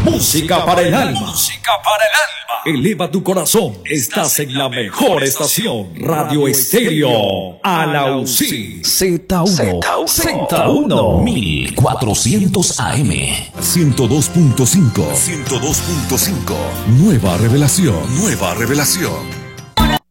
Música para el alma. Música para el alma. Eleva tu corazón. Estás en la mejor estación. Radio Estéreo Alausí. Z1. Z1. 1400 AM. 102.5. 102.5. Nueva revelación. Nueva revelación.